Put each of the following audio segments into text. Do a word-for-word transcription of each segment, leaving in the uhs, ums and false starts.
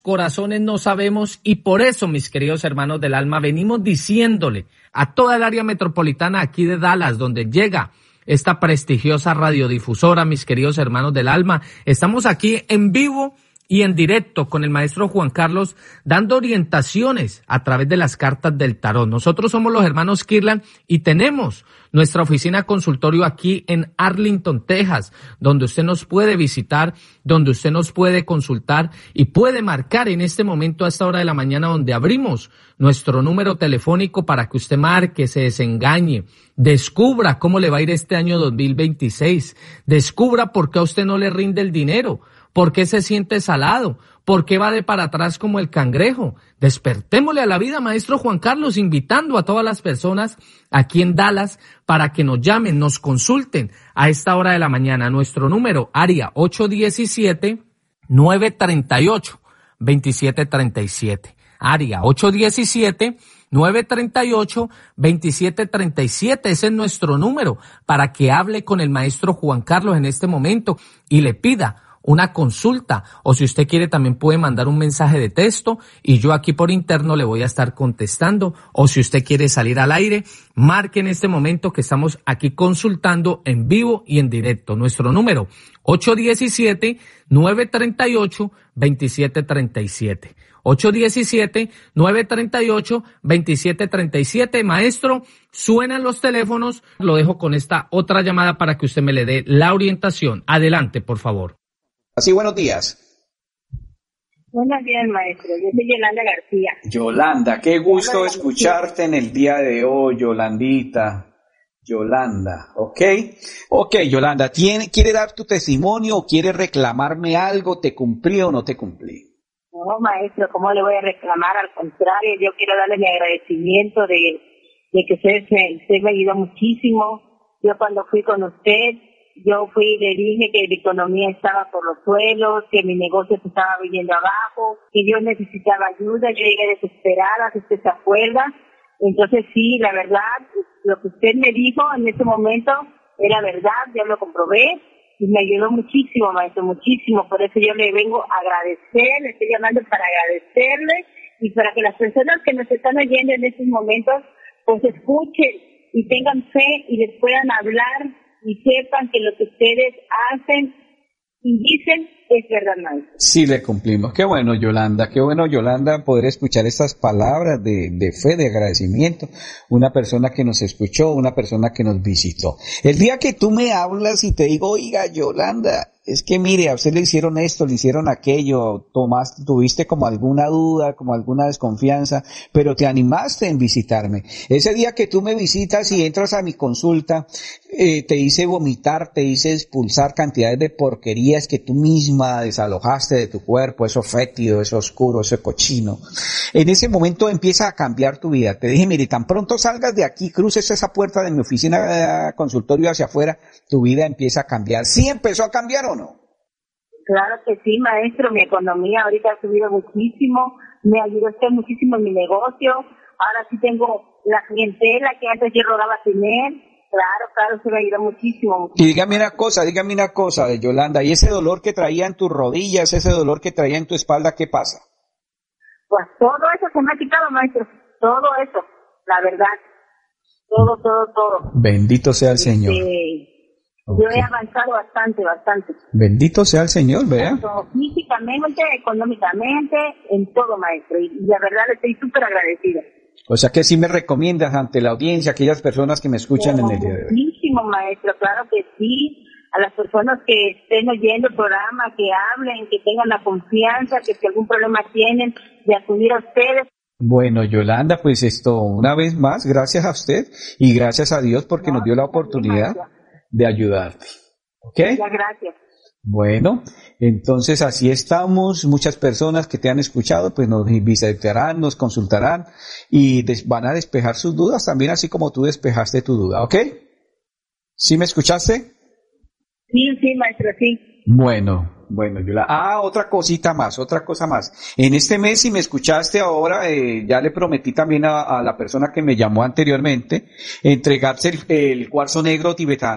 corazones no sabemos, y por eso, mis queridos hermanos del alma, venimos diciéndole a toda el área metropolitana aquí de Dallas, donde llega esta prestigiosa radiodifusora, mis queridos hermanos del alma, estamos aquí en vivo y en directo con el maestro Juan Carlos, dando orientaciones a través de las cartas del tarot. Nosotros somos los hermanos Kirlan y tenemos nuestra oficina consultorio aquí en Arlington, Texas, donde usted nos puede visitar, donde usted nos puede consultar y puede marcar en este momento a esta hora de la mañana, donde abrimos nuestro número telefónico para que usted marque, se desengañe, descubra cómo le va a ir este año dos mil veintiséis, descubra por qué a usted no le rinde el dinero, ¿por qué se siente salado? ¿Por qué va de para atrás como el cangrejo? Despertémosle a la vida, maestro Juan Carlos, invitando a todas las personas aquí en Dallas para que nos llamen, nos consulten a esta hora de la mañana. Nuestro número, área ocho uno siete, nueve tres ocho, dos siete tres siete. Área ocho uno siete, nueve tres ocho, dos siete tres siete. Ese es nuestro número para que hable con el maestro Juan Carlos en este momento y le pida una consulta, o si usted quiere también puede mandar un mensaje de texto y yo aquí por interno le voy a estar contestando, o si usted quiere salir al aire, marque en este momento que estamos aquí consultando en vivo y en directo. Nuestro número ocho uno siete, nueve tres ocho, dos siete tres siete. ocho uno siete, nueve tres ocho, dos siete tres siete. Maestro, suenan los teléfonos, lo dejo con esta otra llamada para que usted me le dé la orientación. Adelante, por favor. Así, buenos días. Buenos días, maestro. Yo soy Yolanda García. Yolanda, qué gusto escucharte en el día de hoy, Yolandita. Yolanda, ¿ok? Ok, Yolanda, ¿tiene, ¿quiere dar tu testimonio o quiere reclamarme algo? ¿Te cumplí o no te cumplí? No, maestro, ¿cómo le voy a reclamar? Al contrario, yo quiero darle mi agradecimiento de, de que usted, usted me ayudó muchísimo. Yo cuando fui con usted, yo fui y le dije que mi economía estaba por los suelos, que mi negocio se estaba viniendo abajo, que yo necesitaba ayuda. Yo llegué desesperada, si usted se acuerda. Entonces sí, la verdad, lo que usted me dijo en ese momento era verdad, yo lo comprobé y me ayudó muchísimo, maestro, muchísimo. Por eso yo le vengo a agradecer, le estoy llamando para agradecerle y para que las personas que nos están oyendo en estos momentos pues escuchen y tengan fe y les puedan hablar y sepan que lo que ustedes hacen y dicen es verdad, maestro. Sí, le cumplimos. Qué bueno, Yolanda, qué bueno, Yolanda, poder escuchar estas palabras de, de fe, de agradecimiento. Una persona que nos escuchó, una persona que nos visitó. El día que tú me hablas y te digo, oiga, Yolanda, es que mire, a usted le hicieron esto, le hicieron aquello, tomaste, tuviste como alguna duda, como alguna desconfianza, pero te animaste en visitarme. Ese día que tú me visitas y entras a mi consulta, eh, te hice vomitar, te hice expulsar cantidades de porquerías que tú misma desalojaste de tu cuerpo, eso fétido, eso oscuro, eso cochino. En ese momento empieza a cambiar tu vida. Te dije, mire, tan pronto salgas de aquí, cruces esa puerta de mi oficina de consultorio hacia afuera, tu vida empieza a cambiar. ¿Sí empezó a cambiar o no? Claro que sí, maestro. Mi economía ahorita ha subido muchísimo. Me ayudó usted muchísimo en mi negocio. Ahora sí tengo la clientela que antes yo rodaba sin él. Claro, claro, se me ayudó muchísimo, muchísimo. Y dígame una cosa, dígame una cosa, Yolanda, ¿y ese dolor que traía en tus rodillas, ese dolor que traía en tu espalda, qué pasa? Pues todo eso se me ha quitado, maestro. Todo eso, la verdad. Todo, todo, todo. Bendito sea el Señor. Este, Okay. Yo he avanzado bastante, bastante. Bendito sea el Señor, vea. Tanto físicamente, económicamente, en todo, maestro. Y, y la verdad le estoy súper agradecida. O sea que sí me recomiendas ante la audiencia, aquellas personas que me escuchan Pero en el día de hoy. Muchísimo, maestro, claro que sí. A las personas que estén oyendo el programa, que hablen, que tengan la confianza, que si algún problema tienen, de acudir a ustedes. Bueno, Yolanda, pues esto, una vez más, gracias a usted y gracias a Dios porque no, nos dio la oportunidad de ayudarte. ¿Ok? Muchas gracias. Bueno, entonces así estamos. Muchas personas que te han escuchado, pues nos visitarán, nos consultarán y des- van a despejar sus dudas también, así como tú despejaste tu duda. ¿Ok? ¿Sí me escuchaste? Sí, sí, maestro, sí. Bueno, bueno, Yolanda. Ah, otra cosita más, otra cosa más. En este mes, si me escuchaste ahora, eh, ya le prometí también a, a la persona que me llamó anteriormente, entregarse el, el cuarzo negro tibetano.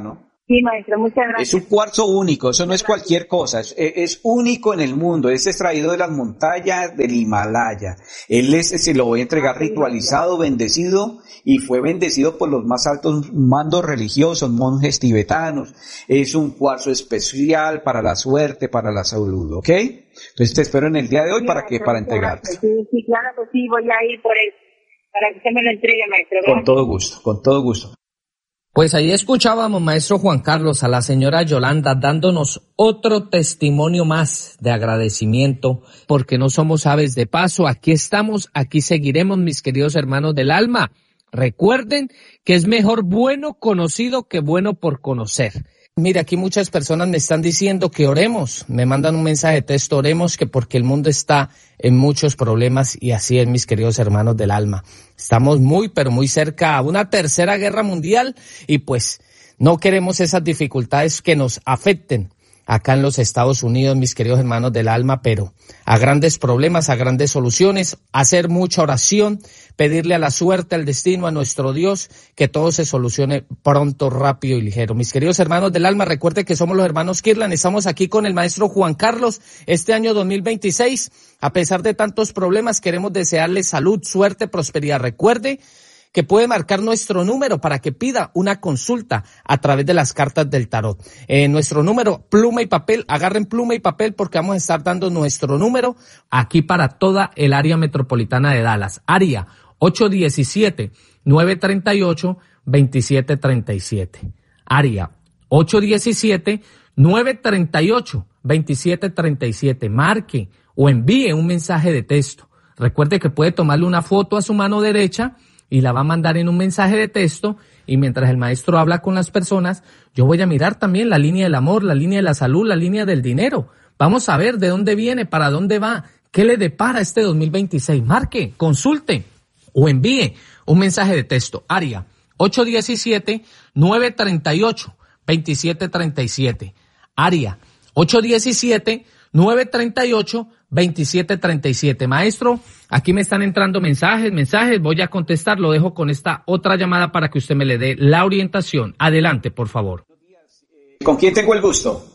Sí, maestro, muchas gracias. Es un cuarzo único, eso no es cualquier cosa, es, es único en el mundo, es extraído de las montañas del Himalaya. Él es, se lo voy a entregar ritualizado, bendecido, y fue bendecido por los más altos mandos religiosos, monjes tibetanos. Es un cuarzo especial para la suerte, para la salud, ¿ok? Entonces te espero en el día de hoy Sí, para que, maestro, para muchas entregarte. gracias. Sí, sí, claro que sí, voy a ir por él, para que usted me lo entregue, maestro. Con Gracias. todo gusto, con todo gusto. Pues ahí escuchábamos, maestro Juan Carlos, a la señora Yolanda dándonos otro testimonio más de agradecimiento, porque no somos aves de paso. Aquí estamos, aquí seguiremos, mis queridos hermanos del alma. Recuerden que es mejor bueno conocido que bueno por conocer. Mira, aquí muchas personas me están diciendo que oremos, me mandan un mensaje de texto, oremos, que porque el mundo está en muchos problemas, y así es, mis queridos hermanos del alma. Estamos muy, pero muy cerca a una tercera guerra mundial, y pues no queremos esas dificultades que nos afecten acá en los Estados Unidos, mis queridos hermanos del alma, pero a grandes problemas, a grandes soluciones, hacer mucha oración, pedirle a la suerte, al destino, a nuestro Dios, que todo se solucione pronto, rápido y ligero. Mis queridos hermanos del alma, recuerden que somos los hermanos Kirlan, estamos aquí con el maestro Juan Carlos. Este año dos mil veintiséis, a pesar de tantos problemas, queremos desearle salud, suerte, prosperidad. Recuerde que puede marcar nuestro número para que pida una consulta a través de las cartas del tarot. Eh, nuestro número, pluma y papel, agarren pluma y papel porque vamos a estar dando nuestro número aquí para toda el área metropolitana de Dallas. Área ocho uno siete, nueve tres ocho, dos siete tres siete. Área ocho uno siete, nueve tres ocho, dos siete tres siete. Marque o envíe un mensaje de texto. Recuerde que puede tomarle una foto a su mano derecha y la va a mandar en un mensaje de texto, y mientras el maestro habla con las personas, yo voy a mirar también la línea del amor, la línea de la salud, la línea del dinero. Vamos a ver de dónde viene, para dónde va, qué le depara este dos mil veintiséis. Marque, consulte o envíe un mensaje de texto. Área ocho uno siete, nueve tres ocho, dos siete tres siete. Área ocho uno siete, nueve tres ocho, dos siete tres siete. Maestro, aquí me están entrando mensajes, mensajes, voy a contestar, lo dejo con esta otra llamada para que usted me le dé la orientación. Adelante, por favor. ¿Con quién tengo el gusto?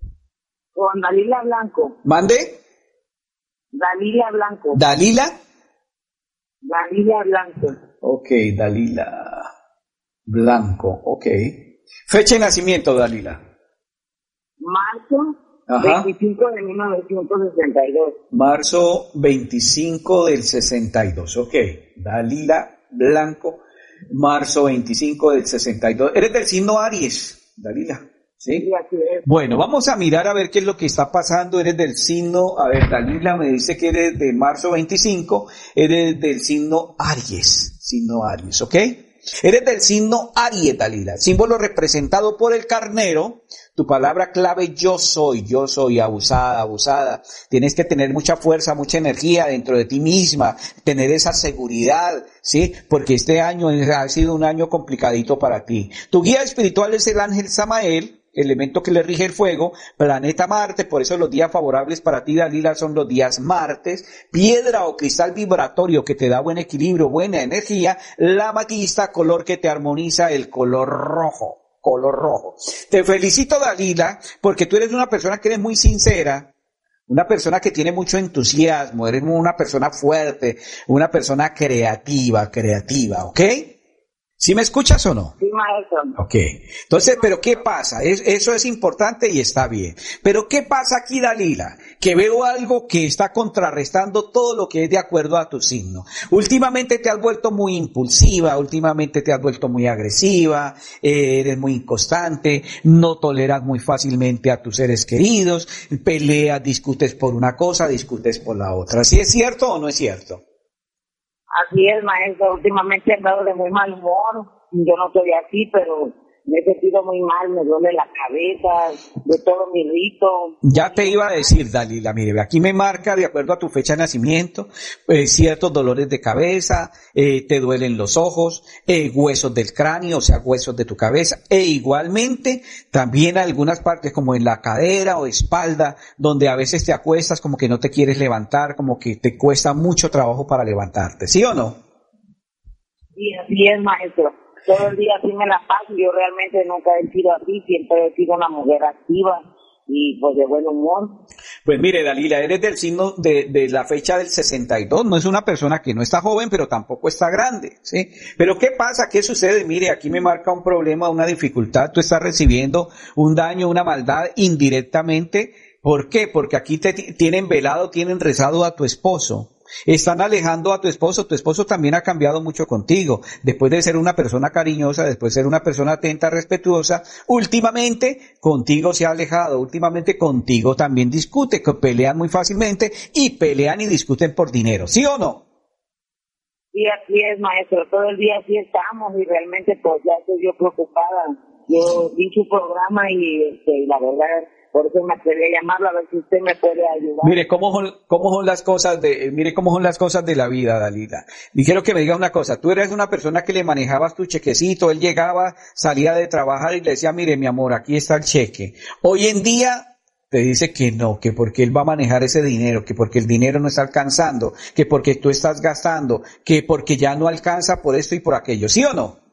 Con Dalila Blanco. ¿Mande? Dalila Blanco. ¿Dalila? Dalila Blanco. Ok, Dalila Blanco, ok. Fecha de nacimiento, Dalila. Marzo Ajá. veinticinco de mil novecientos sesenta y dos. Marzo veinticinco del sesenta y dos, ok. Dalila Blanco, marzo veinticinco del sesenta y dos. Eres del signo Aries, Dalila, ¿sí? Sí, así es. Bueno, vamos a mirar a ver qué es lo que está pasando. Eres del signo, a ver, Dalila me dice que eres de marzo veinticinco, eres del signo Aries, signo Aries, ¿ok? Eres del signo Aries, Dalila, símbolo representado por el carnero. Tu palabra clave, yo soy, yo soy, abusada, abusada. Tienes que tener mucha fuerza, mucha energía dentro de ti misma, tener esa seguridad, ¿sí? Porque este año ha sido un año complicadito para ti. Tu guía espiritual es el ángel Samael, elemento que le rige el fuego, planeta Marte, por eso los días favorables para ti, Dalila, son los días martes. Piedra o cristal vibratorio que te da buen equilibrio, buena energía. La amatista, color que te armoniza, el color rojo. Color rojo. Te felicito, Dalila, porque tú eres una persona que eres muy sincera, una persona que tiene mucho entusiasmo, eres una persona fuerte, una persona creativa, creativa, ¿ok? ¿Sí me escuchas o no? Sí, maestro. Ok. Entonces, ¿pero qué pasa? Es, eso es importante y está bien. Pero ¿qué pasa aquí, Dalila? Que veo algo que está contrarrestando todo lo que es de acuerdo a tu signo. Últimamente te has vuelto muy impulsiva, últimamente te has vuelto muy agresiva, eh, eres muy inconstante, no toleras muy fácilmente a tus seres queridos, peleas, discutes por una cosa, discutes por la otra. ¿Sí es cierto o no es cierto? Así es, maestro. Últimamente he andado de muy mal humor. Yo no soy así, pero me he sentido muy mal, me duele la cabeza, de todo mi rito. Ya te iba a decir, Dalila, mire, aquí me marca, de acuerdo a tu fecha de nacimiento, eh, ciertos dolores de cabeza, eh, te duelen los ojos, eh, huesos del cráneo, o sea, huesos de tu cabeza, e igualmente también algunas partes como en la cadera o espalda, donde a veces te acuestas como que no te quieres levantar, como que te cuesta mucho trabajo para levantarte, ¿sí o no? Sí, así es, maestro. todo el día así me la paso. Yo realmente nunca he sido así, siempre he sido una mujer activa y pues de buen humor. Pues mire, Dalila, eres del signo de, de la fecha del sesenta y dos, no es una persona que no está joven, pero tampoco está grande, ¿sí? Pero ¿qué pasa? ¿Qué sucede? Mire, aquí me marca un problema, una dificultad, tú estás recibiendo un daño, una maldad indirectamente. ¿Por qué? Porque aquí te tienen velado, tienen rezado a tu esposo. Están alejando a tu esposo, tu esposo también ha cambiado mucho contigo, después de ser una persona cariñosa, después de ser una persona atenta, respetuosa, últimamente contigo se ha alejado, últimamente contigo también discute, que pelean muy fácilmente y pelean y discuten por dinero, ¿sí o no? Sí, así es, maestro, todo el día así estamos y realmente pues ya estoy yo preocupada. Yo vi su programa y este, la verdad... Por eso me atreví a llamarlo a ver si usted me puede ayudar. Mire cómo son, cómo son las cosas de, mire cómo son las cosas de la vida, Dalila. Y quiero que me diga una cosa, tú eres una persona que le manejabas tu chequecito, él llegaba, salía de trabajar y le decía, mire mi amor, aquí está el cheque. Hoy en día te dice que no, que porque él va a manejar ese dinero, que porque el dinero no está alcanzando, que porque tú estás gastando, que porque ya no alcanza por esto y por aquello, ¿sí o no?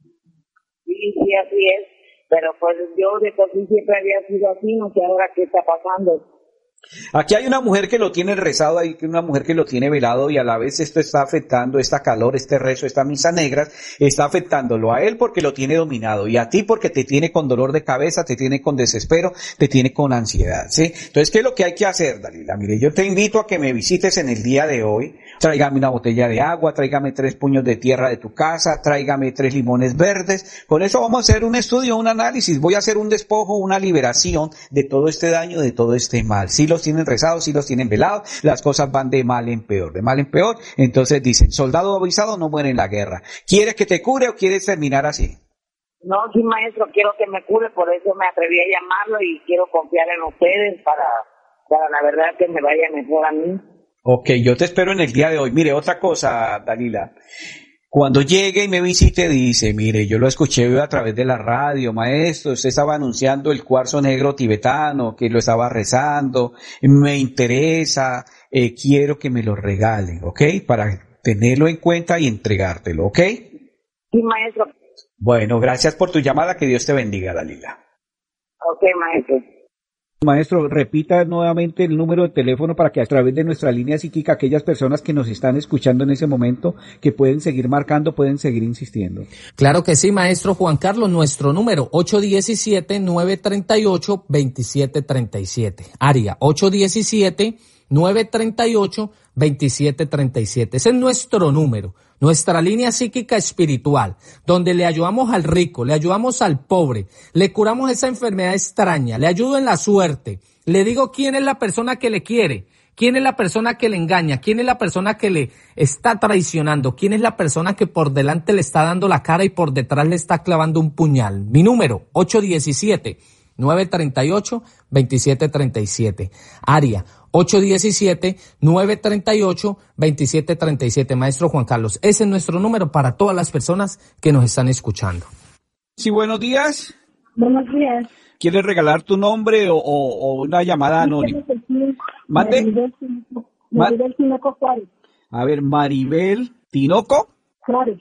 Sí, sí, así es. Pero pues yo de por sí siempre había sido así, no sé ahora qué está pasando. Aquí hay una mujer que lo tiene rezado, hay una mujer que lo tiene velado y a la vez esto está afectando, esta calor, este rezo, esta misa negras, está afectándolo a él porque lo tiene dominado y a ti porque te tiene con dolor de cabeza, te tiene con desespero, te tiene con ansiedad, ¿sí? Entonces, ¿qué es lo que hay que hacer, Dalila? Mire, yo te invito a que me visites en el día de hoy, tráigame una botella de agua, tráigame tres puños de tierra de tu casa, tráigame tres limones verdes, con eso vamos a hacer un estudio, un análisis, voy a hacer un despojo, una liberación de todo este daño, de todo este mal, ¿sí? Los tienen rezados, sí los tienen velados, las cosas van de mal en peor, de mal en peor, entonces dicen, soldado avisado no muere en la guerra. ¿Quieres que te cure o quieres terminar así? No, sí, maestro, quiero que me cure, por eso me atreví a llamarlo y quiero confiar en ustedes para, para la verdad que me vaya mejor a mí. Ok, yo te espero en el día de hoy. Mire, otra cosa, Dalila. Cuando llegue y me visite, dice, mire, yo lo escuché a través de la radio, maestro, usted estaba anunciando el cuarzo negro tibetano, que lo estaba rezando, me interesa, eh, quiero que me lo regalen, ¿ok? Para tenerlo en cuenta y entregártelo, ¿ok? Sí, maestro. Bueno, gracias por tu llamada, que Dios te bendiga, Dalila. Ok, maestro. Maestro, repita nuevamente el número de teléfono para que a través de nuestra línea psíquica aquellas personas que nos están escuchando en ese momento, que pueden seguir marcando, pueden seguir insistiendo. Claro que sí, maestro Juan Carlos, nuestro número ocho uno siete, nueve tres ocho, dos siete tres siete, área ocho uno siete, nueve tres ocho, dos siete tres siete. Ese es nuestro número, nuestra línea psíquica espiritual, donde le ayudamos al rico, le ayudamos al pobre, le curamos esa enfermedad extraña, le ayudo en la suerte, le digo quién es la persona que le quiere, quién es la persona que le engaña, quién es la persona que le está traicionando, quién es la persona que por delante le está dando la cara y por detrás le está clavando un puñal. Mi número, ocho uno siete, nueve tres ocho, dos siete tres siete, área ocho uno siete, nueve tres ocho, dos siete tres siete. Maestro Juan Carlos, ese es nuestro número para todas las personas que nos están escuchando. Sí, buenos días. Buenos días. ¿Quieres regalar tu nombre o, o, o una llamada anónima? ¿Mande? Maribel, Maribel Tinoco Juárez. A ver, Maribel Tinoco. Juárez.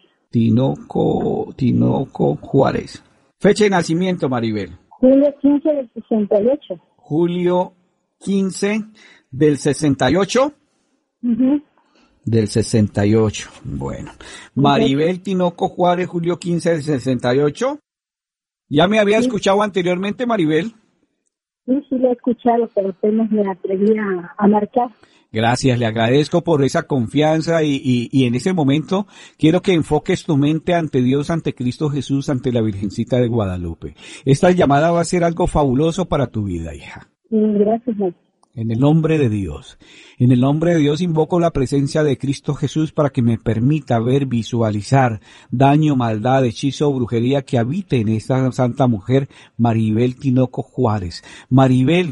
Tinoco, Tinoco Juárez. Fecha de nacimiento, Maribel. Julio quince del sesenta y ocho. Julio quince del sesenta y ocho. Uh-huh. Del sesenta y ocho. Bueno. Maribel Tinoco Juárez, Julio quince del sesenta y ocho. ¿Ya me había Sí. escuchado anteriormente, Maribel? Sí, sí lo he escuchado, pero apenas me atreví a, a marcar. Gracias, le agradezco por esa confianza y, y, y en ese momento quiero que enfoques tu mente ante Dios, ante Cristo Jesús, ante la Virgencita de Guadalupe. Esta llamada va a ser algo fabuloso para tu vida, hija. Sí, gracias, maestro. En el nombre de Dios. En el nombre de Dios invoco la presencia de Cristo Jesús para que me permita ver, visualizar daño, maldad, hechizo o brujería que habite en esta santa mujer, Maribel Tinoco Juárez. Maribel,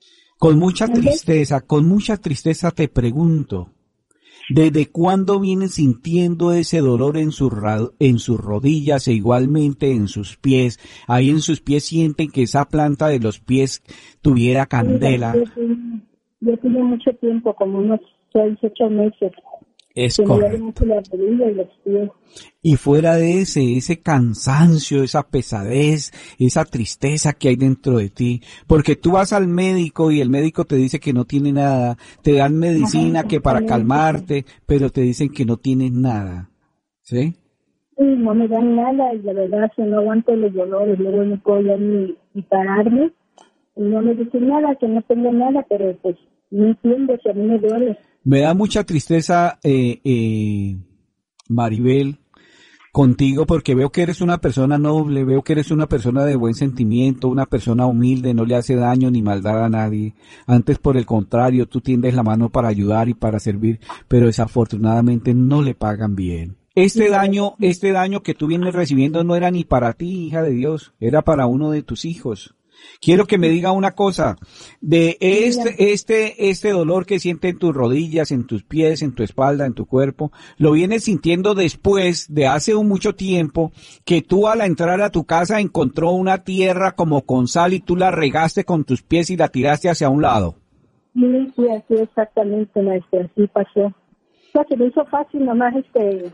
con mucha tristeza, con mucha tristeza te pregunto, ¿desde cuándo vienes sintiendo ese dolor en, su, en sus rodillas e igualmente en sus pies? Ahí en sus pies sienten que esa planta de los pies tuviera candela. Yo, yo, yo tuve mucho tiempo, como unos seis, ocho meses. Es que me duele correcto. mucho la rodilla y los pies. Y fuera de ese, ese cansancio, esa pesadez, esa tristeza que hay dentro de ti, porque tú vas al médico y el médico te dice que no tiene nada, te dan medicina que para calmarte, pero te dicen que no tienes nada, ¿sí? Sí, no me dan nada y la verdad que no aguanto los dolores, luego no puedo ya ni, ni pararme y no me dicen nada, que no tengo nada, pero pues no entiendo si a mí me duele. Me da mucha tristeza, eh, eh, Maribel, contigo, porque veo que eres una persona noble, veo que eres una persona de buen sentimiento, una persona humilde, no le hace daño ni maldad a nadie. Antes, por el contrario, tú tiendes la mano para ayudar y para servir, pero desafortunadamente no le pagan bien. Este daño, este daño que tú vienes recibiendo no era ni para ti, hija de Dios, era para uno de tus hijos. Quiero que me diga una cosa, de este, este, este dolor que sientes en tus rodillas, en tus pies, en tu espalda, en tu cuerpo, lo vienes sintiendo después de hace un mucho tiempo que tú al entrar a tu casa encontró una tierra como con sal y tú la regaste con tus pies y la tiraste hacia un lado. Sí, sí, así exactamente, maestra, así pasó. O sea, que me hizo fácil nomás este,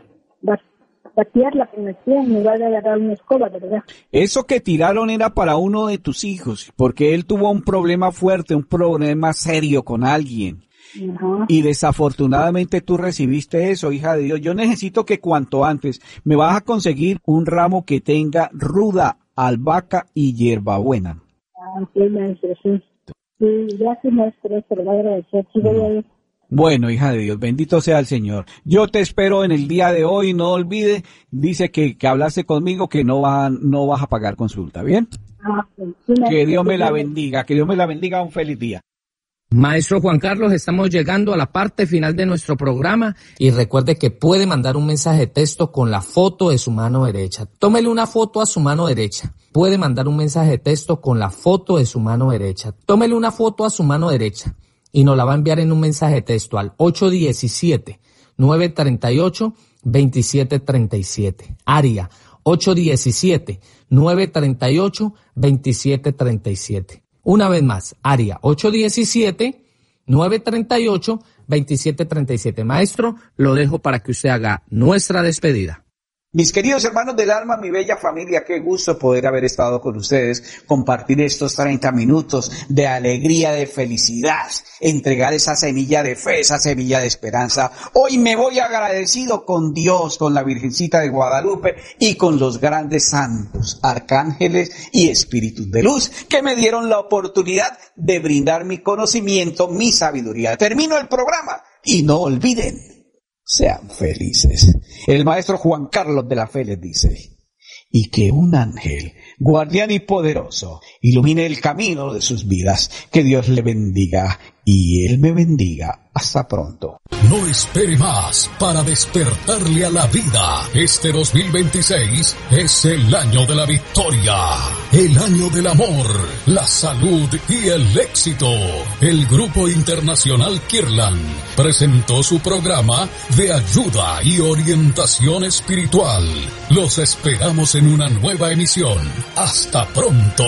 batearla con el pie, en lugar de agarrar una escoba, ¿verdad? Eso que tiraron era para uno de tus hijos, porque él tuvo un problema fuerte, un problema serio con alguien. Uh-huh. Y desafortunadamente tú recibiste eso, hija de Dios. Yo necesito que cuanto antes me vas a conseguir un ramo que tenga ruda, albahaca y hierbabuena. Ah, ok, maestro, sí. Sí, gracias, maestro, se lo voy a agradecer. Sí, voy a ir. Bueno, hija de Dios, bendito sea el Señor. Yo te espero en el día de hoy, no olvides, dice que, que hablaste conmigo, que no, va, no vas a pagar consulta, ¿bien? Ah, sí, maestro, Que Dios me la sí, bendiga, que Dios me la bendiga, un feliz día. Maestro Juan Carlos, estamos llegando a la parte final de nuestro programa y recuerde que puede mandar un mensaje de texto con la foto de su mano derecha. Tómele una foto a su mano derecha. Puede mandar un mensaje de texto con la foto de su mano derecha. Tómele una foto a su mano derecha y nos la va a enviar en un mensaje de texto al ocho uno siete, nueve tres ocho, dos siete tres siete. Área ocho uno siete, nueve tres ocho, dos siete tres siete. Una vez más, área ocho uno siete, nueve tres ocho, dos siete tres siete. Maestro, lo dejo para que usted haga nuestra despedida. Mis queridos hermanos del alma, mi bella familia, qué gusto poder haber estado con ustedes, compartir estos treinta minutos de alegría, de felicidad, entregar esa semilla de fe, esa semilla de esperanza. Hoy me voy agradecido con Dios, con la Virgencita de Guadalupe y con los grandes santos, arcángeles y espíritus de luz que me dieron la oportunidad de brindar mi conocimiento, mi sabiduría. Termino el programa y no olviden, sean felices. El maestro Juan Carlos de la Fe les dice, y que un ángel, guardián y poderoso, ilumine el camino de sus vidas. Que Dios le bendiga y Él me bendiga. Hasta pronto. No espere más para despertarle a la vida. Este dos mil veintiséis es el año de la victoria, el año del amor, la salud y el éxito. El Grupo Internacional Kirlan presentó su programa de ayuda y orientación espiritual. Los esperamos en una nueva emisión. Hasta pronto.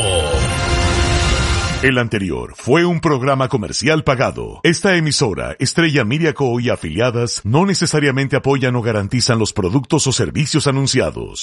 El anterior fue un programa comercial pagado. Esta emisora, Estrella Media Co. y afiliadas, no necesariamente apoyan o garantizan los productos o servicios anunciados.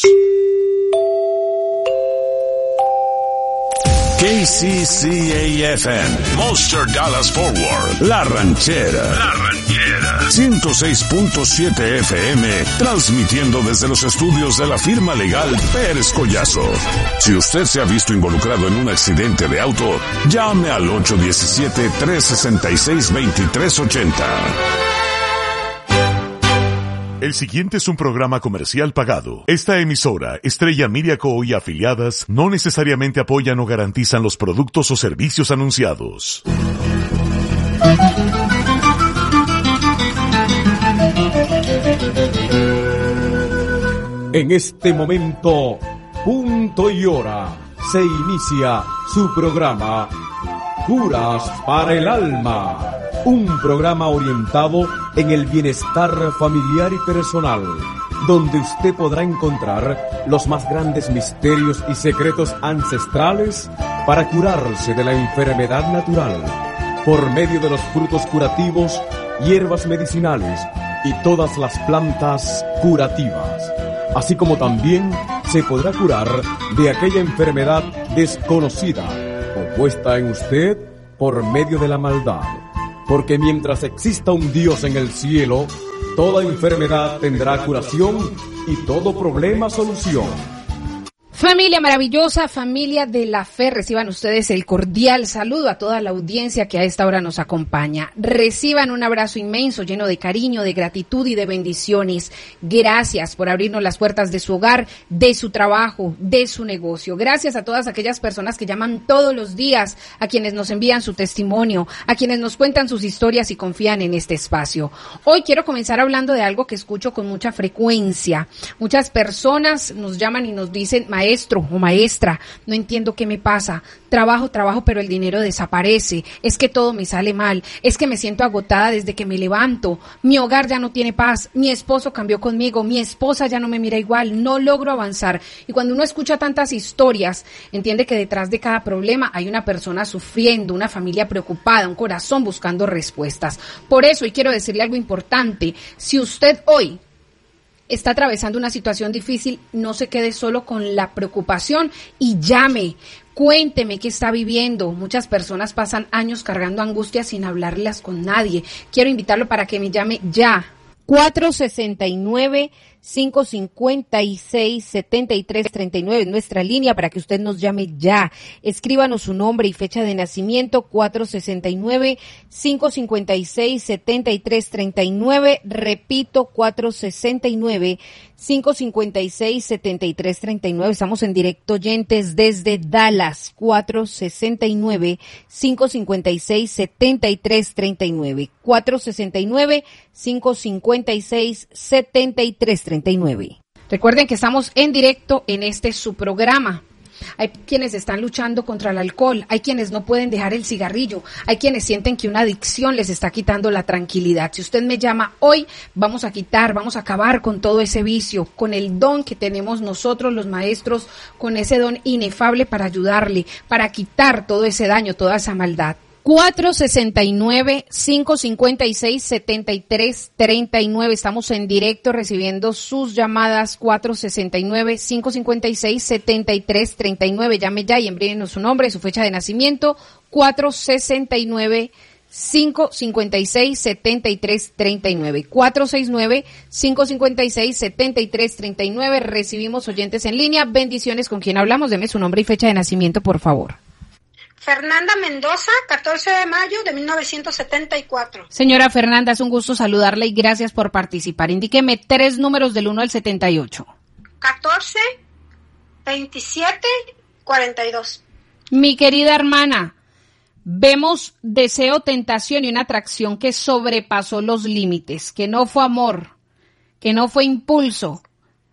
K C C A F M, Monster Dallas Forward, La Ranchera, La Ranchera, ciento seis punto siete F M, transmitiendo desde los estudios de la firma legal Pérez Collazo. Si usted se ha visto involucrado en un accidente de auto, llame al ocho uno siete, tres seis seis, dos tres ocho cero. El siguiente es un programa comercial pagado. Esta emisora, Estrella Media Co. y afiliadas, no necesariamente apoyan o garantizan los productos o servicios anunciados. En este momento, punto y hora, se inicia su programa Curas para el Alma. Un programa orientado en el bienestar familiar y personal, donde usted podrá encontrar los más grandes misterios y secretos ancestrales para curarse de la enfermedad natural, por medio de los frutos curativos, hierbas medicinales, y todas las plantas curativas, así como también se podrá curar de aquella enfermedad desconocida o puesta en usted por medio de la maldad. Porque mientras exista un Dios en el cielo, toda enfermedad tendrá curación y todo problema solución. Familia maravillosa, familia de la fe, reciban ustedes el cordial saludo a toda la audiencia que a esta hora nos acompaña. Reciban un abrazo inmenso, lleno de cariño, de gratitud y de bendiciones. Gracias por abrirnos las puertas de su hogar, de su trabajo, de su negocio. Gracias a todas aquellas personas que llaman todos los días, a quienes nos envían su testimonio, a quienes nos cuentan sus historias y confían en este espacio. Hoy quiero comenzar hablando de algo que escucho con mucha frecuencia. Muchas personas nos llaman y nos dicen, maestro o maestra, no entiendo qué me pasa, trabajo, trabajo, pero el dinero desaparece, es que todo me sale mal, es que me siento agotada desde que me levanto, mi hogar ya no tiene paz, mi esposo cambió conmigo, mi esposa ya no me mira igual, no logro avanzar. Y cuando uno escucha tantas historias, entiende que detrás de cada problema hay una persona sufriendo, una familia preocupada, un corazón buscando respuestas. Por eso, y quiero decirle algo importante, si usted hoy está atravesando una situación difícil, no se quede solo con la preocupación y llame, cuénteme qué está viviendo. Muchas personas pasan años cargando angustias sin hablarlas con nadie. Quiero invitarlo para que me llame ya. cuatro sesenta y nueve, cinco cincuenta y seis, setenta y tres treinta y nueve, nuestra línea para que usted nos llame ya. Escríbanos su nombre y fecha de nacimiento, cuatro sesenta y nueve, cinco cincuenta y seis, setenta y tres treinta y nueve. Repito, cuatro sesenta y nueve, cinco cincuenta y seis, setenta y tres treinta y nueve. Estamos en directo, oyentes, desde Dallas, cuatro sesenta y nueve, cinco cincuenta y seis, setenta y tres treinta y nueve. cuatro sesenta y nueve, cinco cincuenta y seis, setenta y tres treinta y nueve. Recuerden que estamos en directo en este su programa. Hay quienes están luchando contra el alcohol, hay quienes no pueden dejar el cigarrillo, hay quienes sienten que una adicción les está quitando la tranquilidad. Si usted me llama hoy, vamos a quitar, vamos a acabar con todo ese vicio, con el don que tenemos nosotros los maestros, con ese don inefable para ayudarle, para quitar todo ese daño, toda esa maldad. cuatro sesenta y nueve, cinco cincuenta y seis, setenta y tres treinta y nueve. Estamos en directo recibiendo sus llamadas. Cuatro sesenta y nueve, cinco cincuenta y seis, setenta y tres treinta y nueve. Llame ya y envíenos su nombre, su fecha de nacimiento. cuatro sesenta y nueve, cinco cincuenta y seis, setenta y tres treinta y nueve. cuatro sesenta y nueve, cinco cincuenta y seis, setenta y tres treinta y nueve. Recibimos oyentes en línea. Bendiciones. ¿Con quién hablamos? Deme su nombre y fecha de nacimiento, por favor. Fernanda Mendoza, catorce de mayo de mil novecientos setenta y cuatro. Señora Fernanda, es un gusto saludarle y gracias por participar. Indíqueme tres números del uno al setenta y ocho. catorce, veintisiete, cuarenta y dos. Mi querida hermana, vemos deseo, tentación y una atracción que sobrepasó los límites, que no fue amor, que no fue impulso,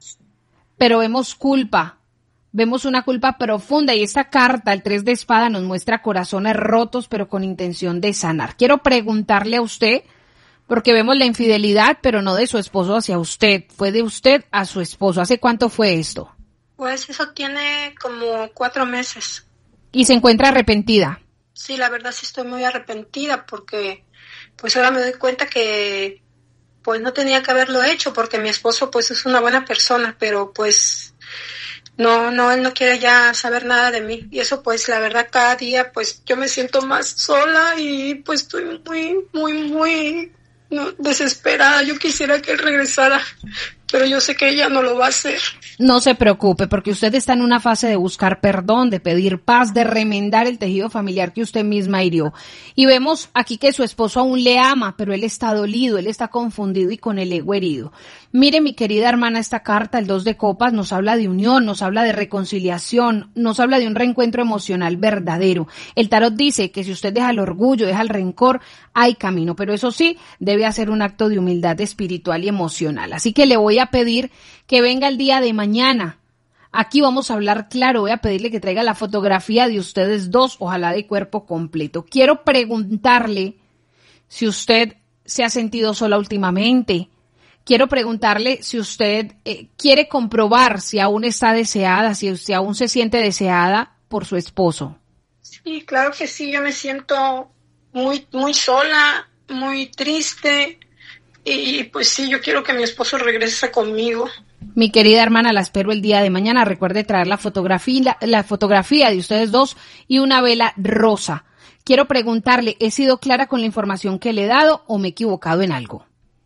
pero vemos culpa. Vemos una culpa profunda y esta carta, el tres de espada, nos muestra corazones rotos pero con intención de sanar. Quiero preguntarle a usted, porque vemos la infidelidad, pero no de su esposo hacia usted, fue de usted a su esposo. ¿Hace cuánto fue esto? Pues eso tiene como cuatro meses. ¿Y se encuentra arrepentida? Sí, la verdad sí estoy muy arrepentida porque pues ahora me doy cuenta que pues no tenía que haberlo hecho porque mi esposo pues es una buena persona, pero pues No, no, él no quiere ya saber nada de mí. Y eso pues la verdad cada día pues yo me siento más sola y pues estoy muy, muy, muy no, desesperada. Yo quisiera que él regresara, pero yo sé que ella no lo va a hacer. No se preocupe, porque usted está en una fase de buscar perdón, de pedir paz, de remendar el tejido familiar que usted misma hirió. Y vemos aquí que su esposo aún le ama, pero él está dolido, él está confundido y con el ego herido. Mire, mi querida hermana, esta carta, el dos de copas, nos habla de unión, nos habla de reconciliación, nos habla de un reencuentro emocional verdadero. El tarot dice que si usted deja el orgullo, deja el rencor, hay camino, pero eso sí, debe hacer un acto de humildad espiritual y emocional. Así que le voy a pedir que venga el día de mañana. Aquí vamos a hablar claro, voy a pedirle que traiga la fotografía de ustedes dos, ojalá de cuerpo completo. Quiero preguntarle si usted se ha sentido sola últimamente. Quiero preguntarle si usted eh, quiere comprobar si aún está deseada, si, si aún se siente deseada por su esposo. Sí, claro que sí, yo me siento muy, muy sola, muy triste, y pues sí, yo quiero que mi esposo regrese conmigo. Mi querida hermana, la espero el día de mañana. Recuerde traer la fotografía, la, la fotografía de ustedes dos y una vela rosa. Quiero preguntarle, ¿he sido clara con la información que le he dado o me he equivocado en algo?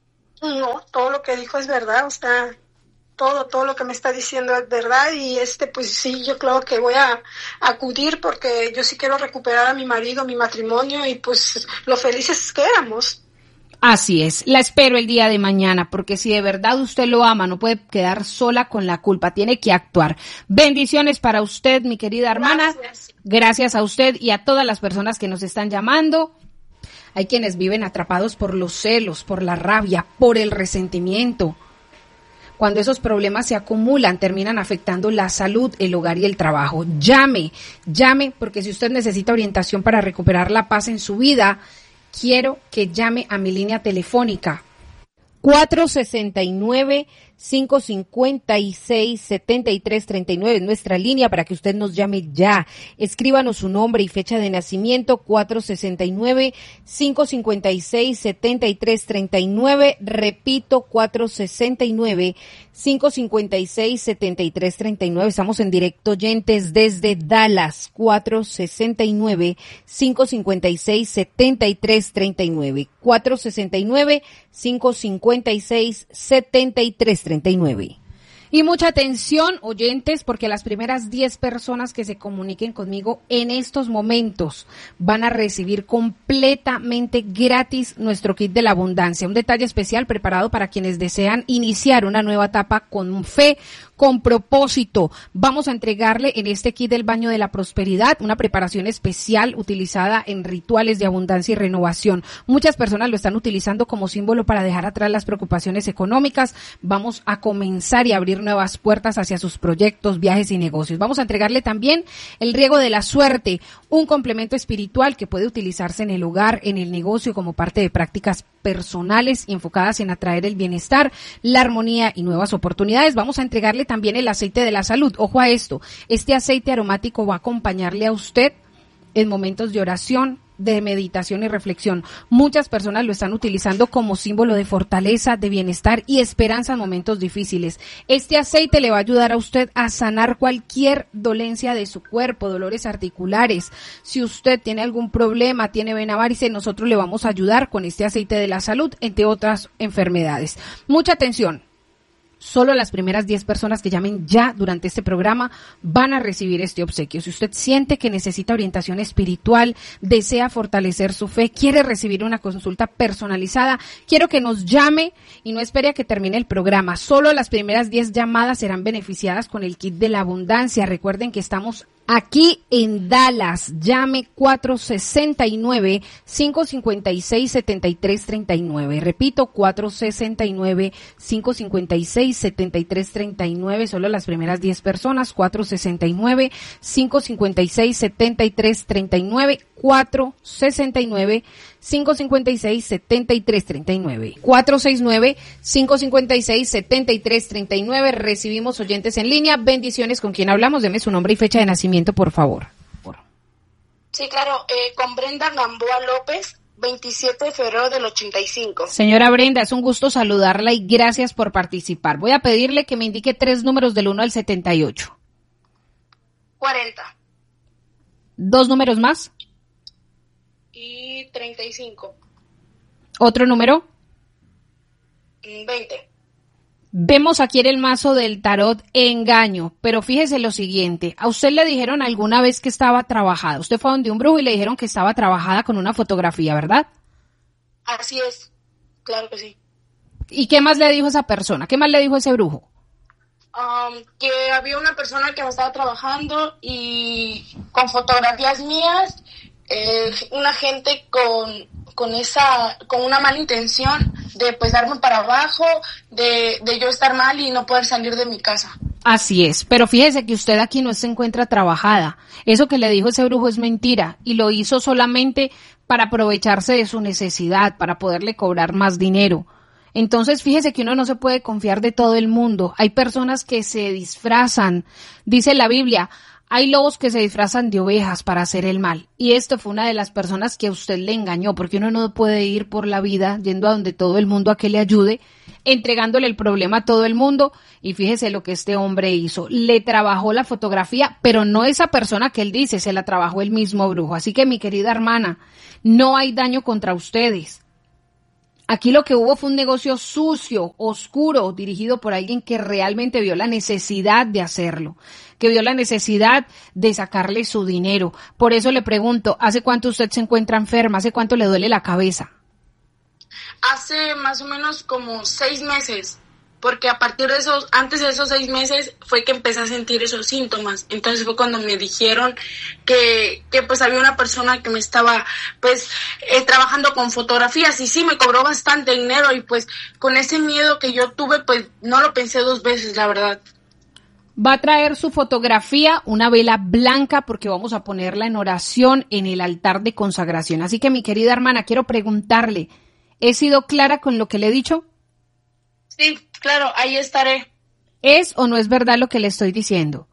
No, todo lo que dijo es verdad, o sea, todo, todo lo que me está diciendo es verdad y este, pues sí, yo creo que voy a acudir porque yo sí quiero recuperar a mi marido, mi matrimonio y pues lo felices que éramos. Así es, la espero el día de mañana, porque si de verdad usted lo ama, no puede quedar sola con la culpa, tiene que actuar. Bendiciones para usted, mi querida hermana. Gracias. Gracias a usted y a todas las personas que nos están llamando. Hay quienes viven atrapados por los celos, por la rabia, por el resentimiento. Cuando esos problemas se acumulan, terminan afectando la salud, el hogar y el trabajo. Llame, llame, porque si usted necesita orientación para recuperar la paz en su vida, quiero que llame a mi línea telefónica cuatro sesenta y nueve, cinco cincuenta y seis, setenta y tres treinta y nueve, es nuestra línea para que usted nos llame ya. Escríbanos su nombre y fecha de nacimiento, cuatro sesenta y nueve, cinco cincuenta y seis, setenta y tres treinta y nueve, repito, cuatro sesenta y nueve, cinco cincuenta y seis, setenta y tres treinta y nueve. Estamos en directo, oyentes, desde Dallas, cuatro sesenta y nueve, cinco cincuenta y seis, setenta y tres treinta y nueve, cuatro sesenta y nueve, cinco cincuenta y seis, setenta y tres treinta y nueve. Y mucha atención, oyentes, porque las primeras diez personas que se comuniquen conmigo en estos momentos van a recibir completamente gratis nuestro kit de la abundancia. Un detalle especial preparado para quienes desean iniciar una nueva etapa con fe, con propósito. Vamos a entregarle en este kit del baño de la prosperidad una preparación especial utilizada en rituales de abundancia y renovación. Muchas personas lo están utilizando como símbolo para dejar atrás las preocupaciones económicas. Vamos a comenzar y abrir nuevas puertas hacia sus proyectos, viajes y negocios. Vamos a entregarle también el riego de la suerte, un complemento espiritual que puede utilizarse en el hogar, en el negocio, como parte de prácticas personales y enfocadas en atraer el bienestar, la armonía y nuevas oportunidades. Vamos a entregarle también el aceite de la salud. Ojo a esto, este aceite aromático va a acompañarle a usted en momentos de oración, de meditación y reflexión. Muchas personas lo están utilizando como símbolo de fortaleza, de bienestar y esperanza en momentos difíciles. Este aceite le va a ayudar a usted a sanar cualquier dolencia de su cuerpo, dolores articulares. Si usted tiene algún problema, tiene vena varice, nosotros le vamos a ayudar con este aceite de la salud, entre otras enfermedades. Mucha atención. Solo las primeras diez personas que llamen ya durante este programa van a recibir este obsequio. Si usted siente que necesita orientación espiritual, desea fortalecer su fe, quiere recibir una consulta personalizada, quiero que nos llame y no espere a que termine el programa. Solo las primeras diez llamadas serán beneficiadas con el kit de la abundancia. Recuerden que estamos aquí en Dallas. Llame cuatro sesenta y nueve, cinco cincuenta y seis, setenta y tres treinta y nueve. Repito, cuatro sesenta y nueve, cinco cincuenta y seis, setenta y tres treinta y nueve. Solo las primeras diez personas. cuatro sesenta y nueve, cinco cincuenta y seis, setenta y tres treinta y nueve. cuatro sesenta y nueve, cinco cincuenta y seis, setenta y tres treinta y nueve. cuatro sesenta y nueve, cinco cincuenta y seis, setenta y tres treinta y nueve. Recibimos oyentes en línea. Bendiciones. ¿Con quién hablamos? Deme su nombre y fecha de nacimiento, por favor. Por. Sí, claro. Eh, con Brenda Gamboa López, veintisiete de febrero del ochenta y cinco. Señora Brenda, es un gusto saludarla y gracias por participar. Voy a pedirle que me indique tres números del uno al setenta y ocho. cuarenta. ¿Dos números más? Y treinta y cinco. ¿Otro número? veinte. Vemos aquí en el mazo del tarot engaño, pero fíjese lo siguiente, a usted le dijeron alguna vez que estaba trabajada, usted fue donde un brujo y le dijeron que estaba trabajada con una fotografía, ¿verdad? Así es, claro que sí. ¿Y qué más le dijo esa persona? ¿Qué más le dijo ese brujo? Um, que había una persona que me estaba trabajando y con fotografías mías, eh, una gente con, con esa, con una mala intención de pues darme para abajo, de, de yo estar mal y no poder salir de mi casa. Así es, pero fíjese que usted aquí no se encuentra trabajada. Eso que le dijo ese brujo es mentira y lo hizo solamente para aprovecharse de su necesidad, para poderle cobrar más dinero. Entonces, fíjese que uno no se puede confiar de todo el mundo. Hay personas que se disfrazan. Dice la Biblia, Hay lobos que se disfrazan de ovejas para hacer el mal. Y esto fue una de las personas que a usted le engañó, porque uno no puede ir por la vida yendo a donde todo el mundo a que le ayude, entregándole el problema a todo el mundo. Y fíjese lo que este hombre hizo. Le trabajó la fotografía, pero no esa persona que él dice, se la trabajó el mismo brujo. Así que, mi querida hermana, no hay daño contra ustedes. Aquí lo que hubo fue un negocio sucio, oscuro, dirigido por alguien que realmente vio la necesidad de hacerlo, que vio la necesidad de sacarle su dinero. Por eso le pregunto, ¿hace cuánto usted se encuentra enferma? ¿Hace cuánto le duele la cabeza? Hace más o menos como seis meses, porque a partir de esos, antes de esos seis meses fue que empecé a sentir esos síntomas. Entonces fue cuando me dijeron que, que pues había una persona que me estaba pues eh, trabajando con fotografías, y sí, me cobró bastante dinero, y pues con ese miedo que yo tuve, pues no lo pensé dos veces, la verdad. Va a traer su fotografía, una vela blanca, porque vamos a ponerla en oración en el altar de consagración. Así que, mi querida hermana, quiero preguntarle, ¿he sido clara con lo que le he dicho? Sí, claro, ahí estaré. ¿Es o no es verdad lo que le estoy diciendo?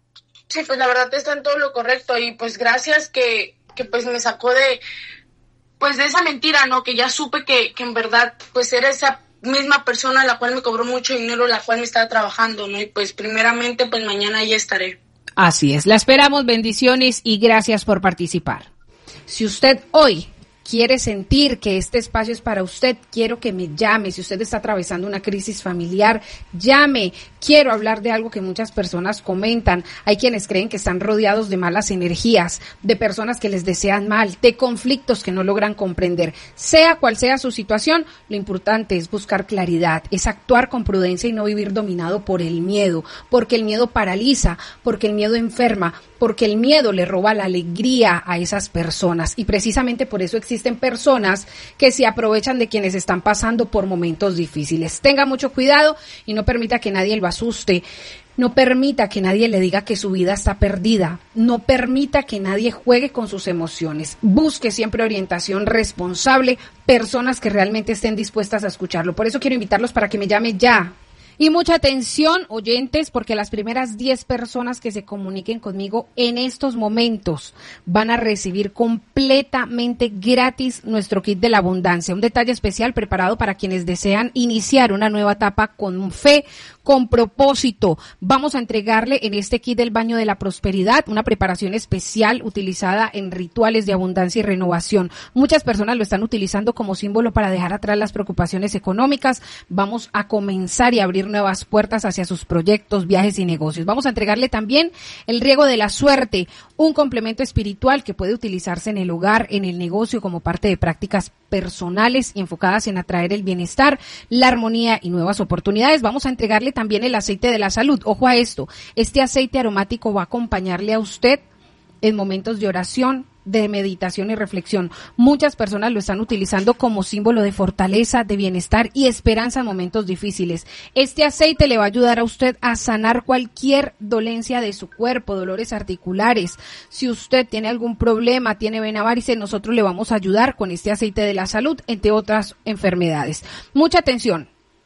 Sí, pues la verdad está en todo lo correcto, y pues gracias que, que pues me sacó de, pues de esa mentira, ¿no? Que ya supe que, que en verdad pues era esa misma persona la cual me cobró mucho dinero, la cual me estaba trabajando, ¿no? Y pues primeramente pues mañana ahí estaré. Así es, la esperamos, bendiciones y gracias por participar. Si usted hoy quiere sentir que este espacio es para usted, quiero que me llame. Si usted está atravesando una crisis familiar, llame. Quiero hablar de algo que muchas personas comentan. Hay quienes creen que están rodeados de malas energías, de personas que les desean mal, de conflictos que no logran comprender. Sea cual sea su situación, lo importante es buscar claridad, es actuar con prudencia y no vivir dominado por el miedo, porque el miedo paraliza, porque el miedo enferma, porque el miedo le roba la alegría a esas personas. Y precisamente por eso existe Existen personas que se aprovechan de quienes están pasando por momentos difíciles. Tenga mucho cuidado y no permita que nadie lo asuste. No permita que nadie le diga que su vida está perdida. No permita que nadie juegue con sus emociones. Busque siempre orientación responsable, personas que realmente estén dispuestas a escucharlo. Por eso quiero invitarlos para que me llame ya. Y mucha atención, oyentes, porque las primeras diez personas que se comuniquen conmigo en estos momentos van a recibir completamente gratis nuestro kit de la abundancia. Un detalle especial preparado para quienes desean iniciar una nueva etapa con fe, con propósito. Vamos a entregarle en este kit del baño de la prosperidad una preparación especial utilizada en rituales de abundancia y renovación. Muchas personas lo están utilizando como símbolo para dejar atrás las preocupaciones económicas. Vamos a comenzar y abrir nuevas puertas hacia sus proyectos, viajes y negocios. Vamos a entregarle también el riego de la suerte, un complemento espiritual que puede utilizarse en el hogar, en el negocio, como parte de prácticas personales y enfocadas en atraer el bienestar, la armonía y nuevas oportunidades. Vamos a entregarle también el aceite de la salud. Ojo a esto, este aceite aromático va a acompañarle a usted en momentos de oración, de meditación y reflexión. Muchas personas lo están utilizando como símbolo de fortaleza, de bienestar y esperanza en momentos difíciles. Este aceite le va a ayudar a usted a sanar cualquier dolencia de su cuerpo, dolores articulares. Si usted tiene algún problema, tiene vena varice, nosotros le vamos a ayudar con este aceite de la salud, entre otras enfermedades. Mucha atención.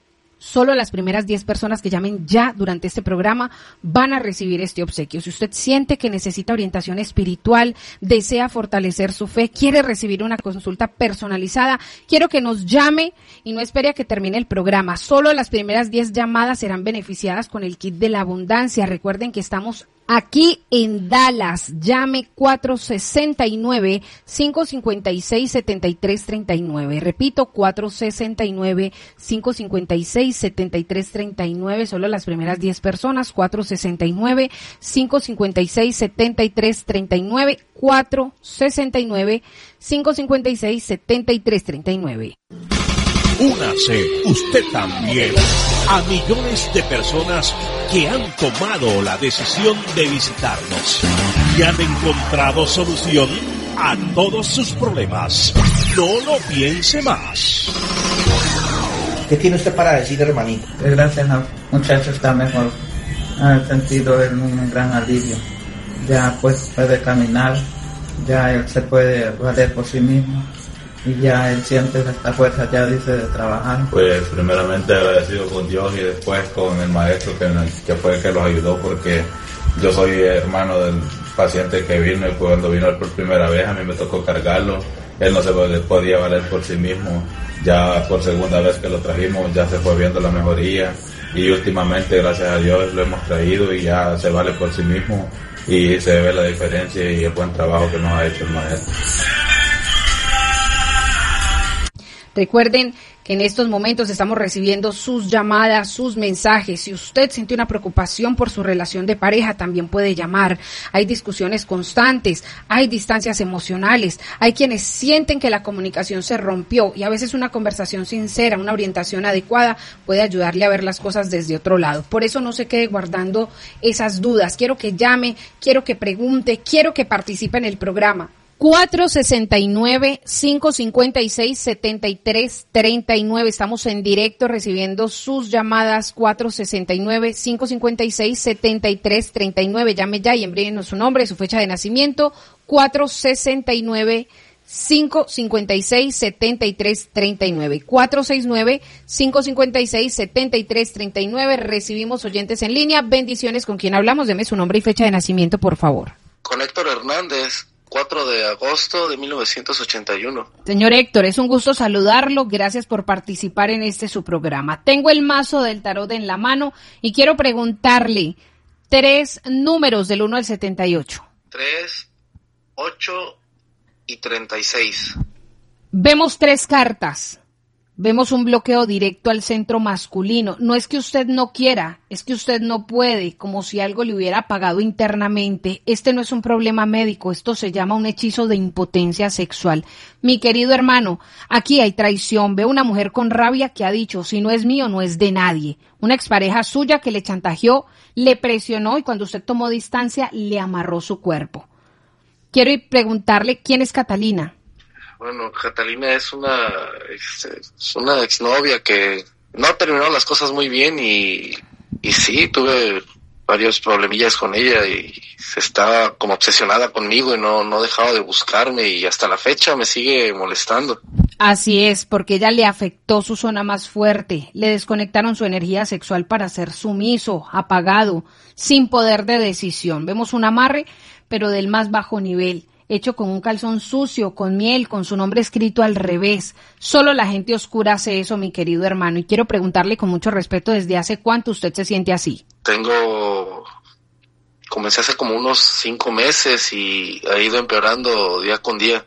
Solo las primeras diez personas que llamen ya durante este programa van a recibir este obsequio. Si usted siente que necesita orientación espiritual, desea fortalecer su fe, quiere recibir una consulta personalizada, quiero que nos llame y no espere a que termine el programa. Solo las primeras diez llamadas serán beneficiadas con el kit de la abundancia. Recuerden que estamos aquí en Dallas. Llame cuatro sesenta y nueve, cinco cincuenta y seis, setenta y tres treinta y nueve. Repito, cuatro sesenta y nueve, cinco cincuenta y seis, setenta y tres treinta y nueve. Solo las primeras diez personas. cuatro sesenta y nueve, cinco cincuenta y seis, setenta y tres treinta y nueve. cuatro sesenta y nueve, cinco cincuenta y seis, setenta y tres treinta y nueve. Únase usted también a millones de personas que han tomado la decisión de visitarnos y han encontrado solución a todos sus problemas. No lo piense más. ¿Qué tiene usted para decir, hermanito? Gracias al muchacho está mejor. Ha sentido él un gran alivio. Ya pues puede caminar, ya él se puede valer por sí mismo. y ya él siente esta fuerza, ya dice, de trabajar. Pues primeramente agradecido con Dios y después con el maestro que, que fue el que los ayudó, porque yo soy hermano del paciente que vino, y cuando vino por primera vez a mí me tocó cargarlo. Él no se podía valer por sí mismo. Ya por segunda vez que lo trajimos ya se fue viendo la mejoría, y últimamente gracias a Dios lo hemos traído y ya se vale por sí mismo y se ve la diferencia y el buen trabajo que nos ha hecho el maestro. Recuerden que en estos momentos estamos recibiendo sus llamadas, sus mensajes. Si usted siente una preocupación por su relación de pareja, también puede llamar. Hay discusiones constantes, hay distancias emocionales, hay quienes sienten que la comunicación se rompió, y a veces una conversación sincera, una orientación adecuada puede ayudarle a ver las cosas desde otro lado. Por eso no se quede guardando esas dudas. Quiero que llame, quiero que pregunte, quiero que participe en el programa. cuatro sesenta y nueve, cinco cincuenta y seis, setenta y tres treinta y nueve. Estamos en directo recibiendo sus llamadas. Cuatro sesenta y nueve, cinco cincuenta y seis, setenta y tres treinta y nueve. Llame ya y envíenos su nombre, su fecha de nacimiento. Cuatro sesenta y nueve, cinco cincuenta y seis, setenta y tres treinta y nueve. Cuatro seis nueve, cinco cincuenta y seis, setenta y tres treinta y nueve. Recibimos oyentes en línea. Bendiciones. ¿Con quién hablamos? Deme su nombre y fecha de nacimiento, por favor. Con Héctor Hernández. cuatro de agosto de mil novecientos ochenta y uno. Señor Héctor, es un gusto saludarlo. Gracias por participar en este su programa. Tengo el mazo del tarot en la mano y quiero preguntarle tres números del uno al setenta y ocho. tres, ocho y treinta y seis. Vemos tres cartas. Vemos un bloqueo directo al centro masculino. No es que usted no quiera, es que usted no puede, como si algo le hubiera apagado internamente. Este no es un problema médico, esto se llama un hechizo de impotencia sexual. Mi querido hermano, aquí hay traición. Veo una mujer con rabia que ha dicho, si no es mío, no es de nadie. Una expareja suya que le chantajeó, le presionó y cuando usted tomó distancia, le amarró su cuerpo. Quiero preguntarle, ¿quién es Catalina? Bueno, Catalina es una es una exnovia que no terminaron las cosas muy bien y, y sí, tuve varios problemillas con ella y se está como obsesionada conmigo y no, no dejaba de buscarme y hasta la fecha me sigue molestando. Así es, porque ella le afectó su zona más fuerte, le desconectaron su energía sexual para ser sumiso, apagado, sin poder de decisión. Vemos un amarre, pero del más bajo nivel, hecho con un calzón sucio, con miel, con su nombre escrito al revés. Solo la gente oscura hace eso, mi querido hermano. Y quiero preguntarle con mucho respeto, ¿desde hace cuánto usted se siente así? Tengo... Comencé hace como unos cinco meses y ha ido empeorando día con día.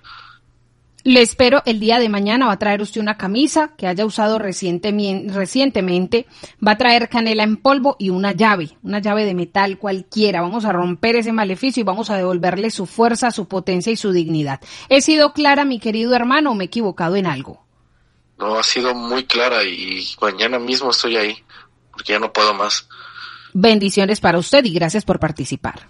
Le espero el día de mañana. Va a traer usted una camisa que haya usado recientemente. Va a traer canela en polvo y una llave, una llave de metal cualquiera. Vamos a romper ese maleficio y vamos a devolverle su fuerza, su potencia y su dignidad. ¿He sido clara, mi querido hermano, o me he equivocado en algo? No, ha sido muy clara y mañana mismo estoy ahí, porque ya no puedo más. Bendiciones para usted y gracias por participar.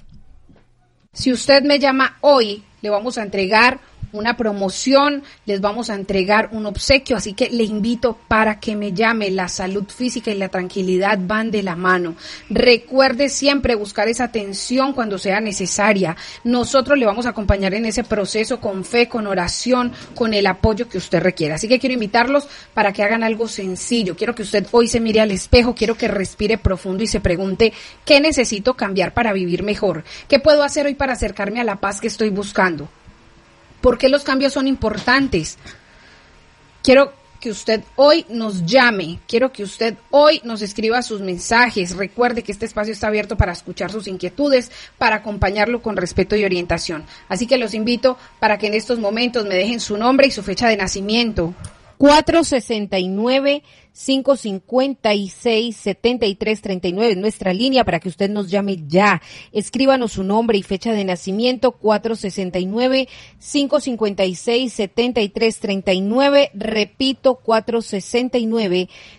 Si usted me llama hoy, le vamos a entregar una promoción, les vamos a entregar un obsequio, así que le invito para que me llame. La salud física y la tranquilidad van de la mano. Recuerde siempre buscar esa atención cuando sea necesaria. Nosotros le vamos a acompañar en ese proceso con fe, con oración, con el apoyo que usted requiera. Así que quiero invitarlos para que hagan algo sencillo. Quiero que usted hoy se mire al espejo, quiero que respire profundo y se pregunte, ¿qué necesito cambiar para vivir mejor? ¿Qué puedo hacer hoy para acercarme a la paz que estoy buscando? ¿Por qué los cambios son importantes? Quiero que usted hoy nos llame, quiero que usted hoy nos escriba sus mensajes. Recuerde que este espacio está abierto para escuchar sus inquietudes, para acompañarlo con respeto y orientación. Así que los invito para que en estos momentos me dejen su nombre y su fecha de nacimiento. cuatro sesenta y nueve, cinco cincuenta y seis, setenta y tres treinta y nueve es nuestra línea para que usted nos llame ya. Escríbanos su nombre y fecha de nacimiento, cuatro sesenta y nueve, cinco cincuenta y seis, setenta y tres treinta y nueve. Repito, cuatro sesenta y nueve,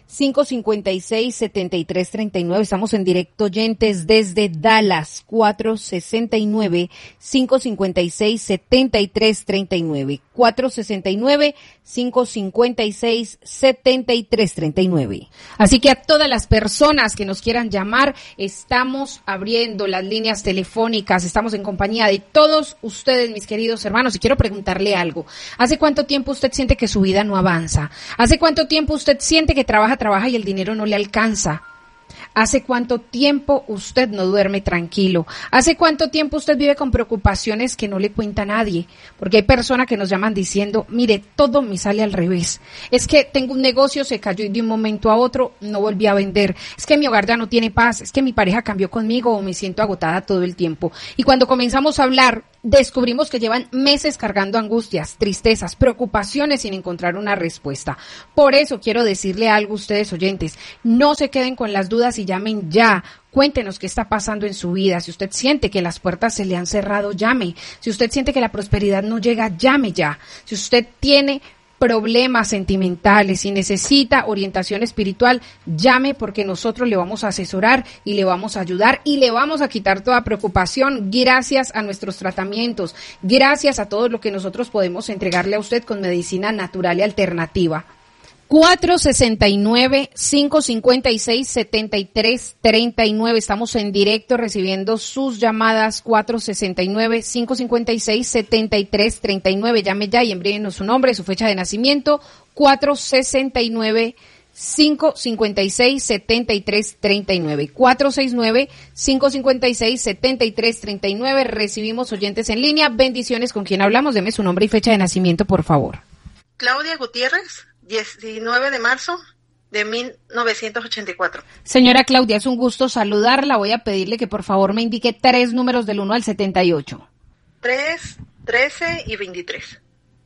cinco cinco seis, siete tres tres nueve. Estamos en directo oyentes desde Dallas, cuatro sesenta y nueve, cinco cincuenta y seis, setenta y tres treinta y nueve. cuatro sesenta y nueve, cinco cincuenta y seis, setenta y tres treinta y nueve. Así que a todas las personas que nos quieran llamar, estamos abriendo las líneas telefónicas, estamos en compañía de todos ustedes, mis queridos hermanos, y quiero preguntarle algo. ¿Hace cuánto tiempo usted siente que su vida no avanza? ¿Hace cuánto tiempo usted siente que trabaja, trabaja y el dinero no le alcanza? ¿Hace cuánto tiempo usted no duerme tranquilo? ¿Hace cuánto tiempo usted vive con preocupaciones que no le cuenta a nadie? Porque hay personas que nos llaman diciendo, mire, todo me sale al revés. Es que tengo un negocio, se cayó y de un momento a otro no volví a vender. Es que mi hogar ya no tiene paz. Es que mi pareja cambió conmigo o me siento agotada todo el tiempo. Y cuando comenzamos a hablar, descubrimos que llevan meses cargando angustias, tristezas, preocupaciones sin encontrar una respuesta. Por eso quiero decirle algo a ustedes oyentes, no se queden con las dudas y llamen ya. Cuéntenos qué está pasando en su vida. Si usted siente que las puertas se le han cerrado, llame. Si usted siente que la prosperidad no llega, llame ya. Si usted tiene problemas sentimentales y necesita orientación espiritual, llame porque nosotros le vamos a asesorar y le vamos a ayudar y le vamos a quitar toda preocupación gracias a nuestros tratamientos, gracias a todo lo que nosotros podemos entregarle a usted con medicina natural y alternativa. cuatro sesenta y nueve, cinco cincuenta y seis, setenta y tres treinta y nueve. Estamos en directo recibiendo sus llamadas. Cuatro sesenta y nueve, cinco cincuenta y seis, setenta y tres treinta y nueve. Llame ya y envíenos su nombre, su fecha de nacimiento. Cuatro sesenta y nueve, cinco cincuenta y seis, setenta y tres treinta y nueve. cuatro sesenta y nueve, cinco cincuenta y seis, setenta y tres treinta y nueve. Recibimos oyentes en línea. Bendiciones. ¿Con quién hablamos? Deme su nombre y fecha de nacimiento, por favor. Claudia Gutiérrez. diecinueve de marzo de mil novecientos ochenta y cuatro. Señora Claudia, es un gusto saludarla. Voy a pedirle que por favor me indique tres números del uno al setenta y ocho. tres, trece y veintitrés.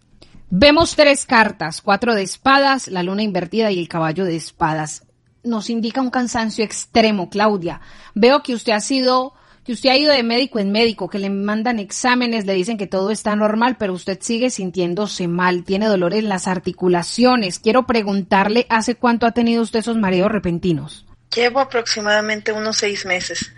Vemos tres cartas, cuatro de espadas, la luna invertida y el caballo de espadas. Nos indica un cansancio extremo, Claudia. Veo que usted ha sido... que usted ha ido de médico en médico, que le mandan exámenes, le dicen que todo está normal, pero usted sigue sintiéndose mal, tiene dolor en las articulaciones. Quiero preguntarle, ¿hace cuánto ha tenido usted esos mareos repentinos? Llevo aproximadamente unos seis meses.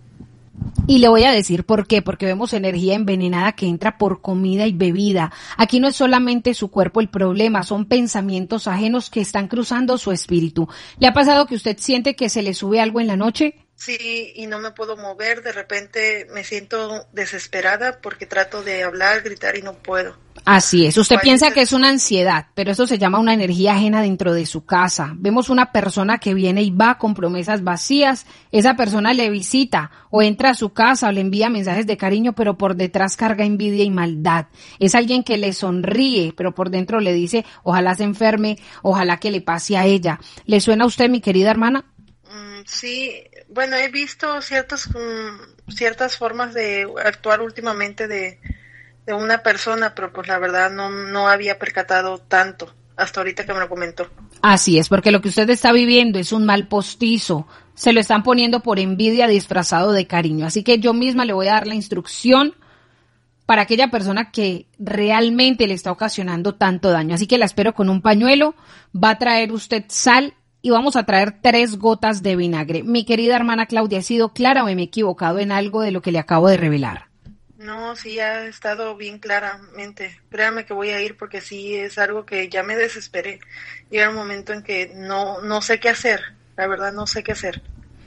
Y le voy a decir por qué, porque vemos energía envenenada que entra por comida y bebida. Aquí no es solamente su cuerpo el problema, son pensamientos ajenos que están cruzando su espíritu. ¿Le ha pasado que usted siente que se le sube algo en la noche? Sí, y no me puedo mover, de repente me siento desesperada porque trato de hablar, gritar y no puedo. Así es, usted piensa que es una ansiedad, pero eso se llama una energía ajena dentro de su casa. Vemos una persona que viene y va con promesas vacías, esa persona le visita o entra a su casa o le envía mensajes de cariño, pero por detrás carga envidia y maldad. Es alguien que le sonríe, pero por dentro le dice, ojalá se enferme, ojalá que le pase a ella. ¿Le suena a usted, mi querida hermana? Mm, sí. Bueno, he visto ciertas um, ciertas formas de actuar últimamente de, de una persona, pero pues la verdad no, no había percatado tanto hasta ahorita que me lo comentó. Así es, porque lo que usted está viviendo es un mal postizo. Se lo están poniendo por envidia disfrazado de cariño. Así que yo misma le voy a dar la instrucción para aquella persona que realmente le está ocasionando tanto daño. Así que la espero con un pañuelo. Va a traer usted sal y vamos a traer tres gotas de vinagre. Mi querida hermana Claudia, ¿he sido clara o me he equivocado en algo de lo que le acabo de revelar? No, sí ha estado bien claramente. Créame que voy a ir porque sí es algo que ya me desesperé. Llega un momento en que no, no sé qué hacer. La verdad no sé qué hacer.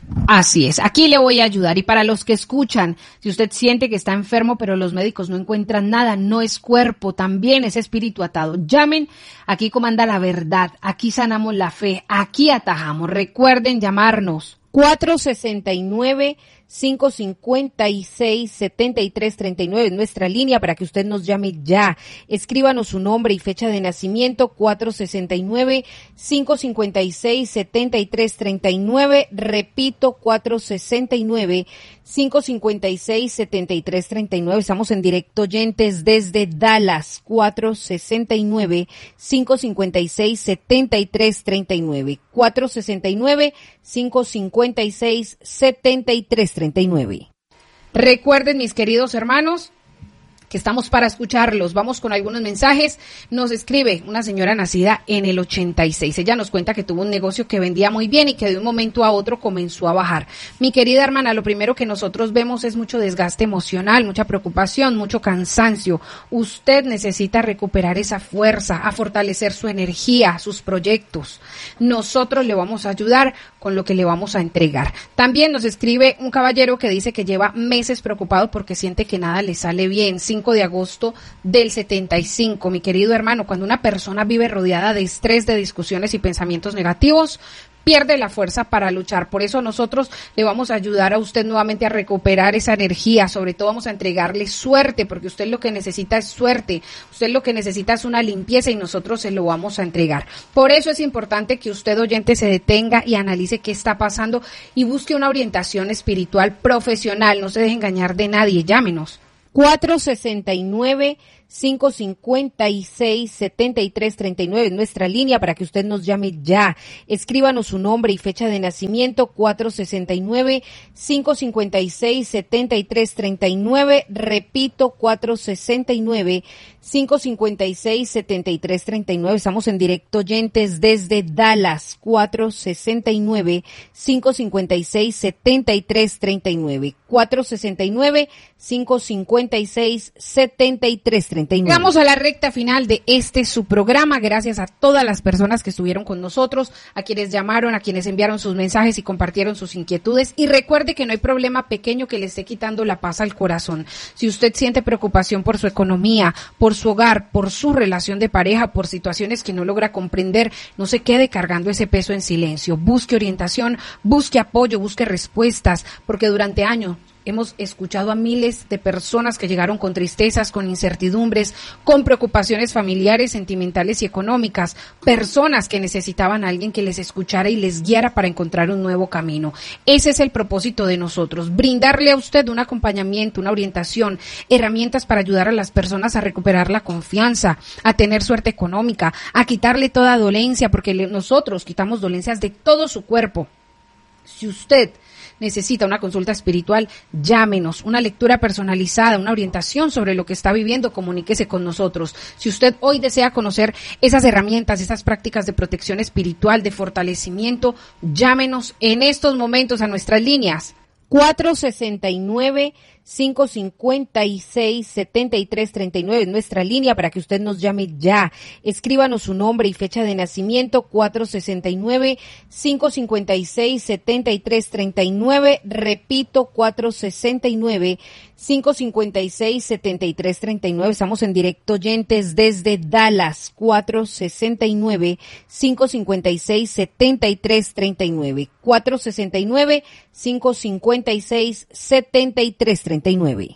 Así es, aquí le voy a ayudar. Y para los que escuchan, si usted siente que está enfermo pero los médicos no encuentran nada, no es cuerpo, también es espíritu atado. Llamen, aquí comanda la verdad, aquí sanamos la fe, aquí atajamos. Recuerden llamarnos cuatro sesenta y nueve, cinco cincuenta y seis, setenta y tres treinta y nueve es nuestra línea para que usted nos llame ya. Escríbanos su nombre y fecha de nacimiento, cuatro sesenta y nueve, cinco cincuenta y seis, setenta y tres treinta y nueve. Repito, cuatro sesenta y nueve, cinco cincuenta y seis, setenta y tres treinta y nueve. Estamos en directo oyentes desde Dallas, cuatro sesenta y nueve, cinco cincuenta y seis, setenta y tres treinta y nueve. cuatro sesenta y nueve, cinco cincuenta y seis, setenta y tres treinta y nueve. Recuerden, mis queridos hermanos, que estamos para escucharlos. Vamos con algunos mensajes. Nos escribe una señora nacida en el ochenta y seis. Ella nos cuenta que tuvo un negocio que vendía muy bien y que de un momento a otro comenzó a bajar. Mi querida hermana, lo primero que nosotros vemos es mucho desgaste emocional, mucha preocupación, mucho cansancio. Usted necesita recuperar esa fuerza, a fortalecer su energía, sus proyectos. Nosotros le vamos a ayudar con lo que le vamos a entregar. También nos escribe un caballero que dice que lleva meses preocupado porque siente que nada le sale bien. cinco de agosto del setenta y cinco. Mi querido hermano, cuando una persona vive rodeada de estrés, de discusiones y pensamientos negativos, pierde la fuerza para luchar. Por eso nosotros le vamos a ayudar a usted nuevamente a recuperar esa energía. Sobre todo vamos a entregarle suerte, porque usted lo que necesita es suerte. Usted lo que necesita es una limpieza y nosotros se lo vamos a entregar. Por eso es importante que usted, oyente, se detenga y analice qué está pasando y busque una orientación espiritual profesional. No se deje engañar de nadie. Llámenos. cuatro sesenta y nueve, cinco cincuenta y seis, setenta y tres treinta y nueve es nuestra línea para que usted nos llame ya. Escríbanos su nombre y fecha de nacimiento, cuatro sesenta y nueve, cinco cincuenta y seis, setenta y tres treinta y nueve. Repito, cuatro sesenta y nueve, cinco cincuenta y seis, setenta y tres treinta y nueve. Estamos en directo, oyentes, desde Dallas, cuatro sesenta y nueve, cinco cincuenta y seis, setenta y tres treinta y nueve. cuatro sesenta y nueve, cinco cincuenta y seis, setenta y tres treinta y nueve. Llegamos a la recta final de este su programa. Gracias a todas las personas que estuvieron con nosotros, a quienes llamaron, a quienes enviaron sus mensajes y compartieron sus inquietudes. Y recuerde que no hay problema pequeño que le esté quitando la paz al corazón. Si usted siente preocupación por su economía, por su hogar, por su relación de pareja, por situaciones que no logra comprender, no se quede cargando ese peso en silencio. Busque orientación, busque apoyo, busque respuestas, porque durante años hemos escuchado a miles de personas que llegaron con tristezas, con incertidumbres, con preocupaciones familiares, sentimentales y económicas, personas que necesitaban a alguien que les escuchara y les guiara para encontrar un nuevo camino. Ese es el propósito de nosotros, brindarle a usted un acompañamiento, una orientación, herramientas para ayudar a las personas a recuperar la confianza, a tener suerte económica, a quitarle toda dolencia, porque le, nosotros quitamos dolencias de todo su cuerpo. Si usted necesita una consulta espiritual, llámenos, una lectura personalizada, una orientación sobre lo que está viviendo, comuníquese con nosotros. Si usted hoy desea conocer esas herramientas, esas prácticas de protección espiritual, de fortalecimiento, llámenos en estos momentos a nuestras líneas. cuatro sesenta y nueve, cinco cincuenta y seis, setenta y tres treinta y nueve es nuestra línea para que usted nos llame ya. Escríbanos su nombre y fecha de nacimiento, cuatro sesenta y nueve, cinco cincuenta y seis, setenta y tres treinta y nueve. Repito, cuatro sesenta y nueve, cinco cincuenta y seis, setenta y tres treinta y nueve. Estamos en directo, oyentes, desde Dallas, cuatro sesenta y nueve, cinco cincuenta y seis, setenta y tres treinta y nueve. cuatro sesenta y nueve, cinco cincuenta y seis, setenta y tres treinta y nueve.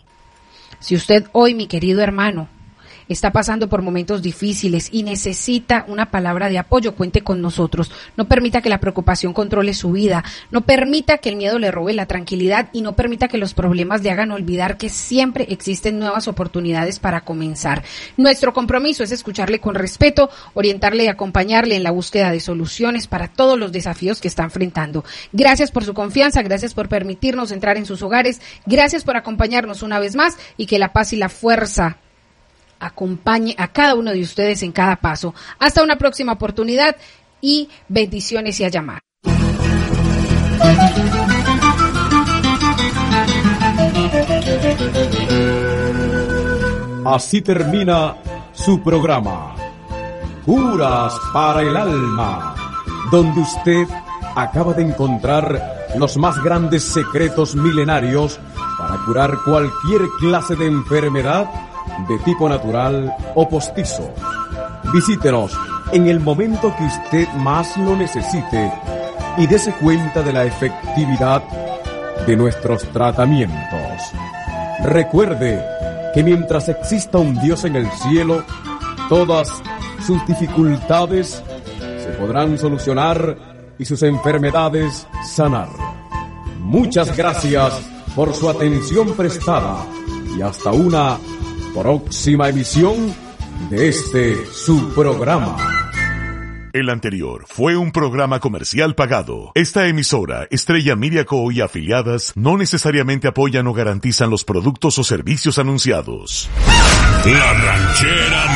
Si usted hoy, mi querido hermano, está pasando por momentos difíciles y necesita una palabra de apoyo, cuente con nosotros. No permita que la preocupación controle su vida, no permita que el miedo le robe la tranquilidad y no permita que los problemas le hagan olvidar que siempre existen nuevas oportunidades para comenzar. Nuestro compromiso es escucharle con respeto, orientarle y acompañarle en la búsqueda de soluciones para todos los desafíos que está enfrentando. Gracias por su confianza, gracias por permitirnos entrar en sus hogares, gracias por acompañarnos una vez más y que la paz y la fuerza acompañe a cada uno de ustedes en cada paso. Hasta una próxima oportunidad y bendiciones y a llamar. Así termina su programa, Curas para el Alma, donde usted acaba de encontrar los más grandes secretos milenarios para curar cualquier clase de enfermedad de tipo natural o postizo. Visítenos en el momento que usted más lo necesite y dése cuenta de la efectividad de nuestros tratamientos. Recuerde que mientras exista un Dios en el cielo, todas sus dificultades se podrán solucionar y sus enfermedades sanar. Muchas gracias por su atención prestada y hasta una próxima emisión de este su programa. El anterior fue un programa comercial pagado. Esta emisora, Estrella Media Co. y afiliadas, no necesariamente apoyan o garantizan los productos o servicios anunciados. La ranchera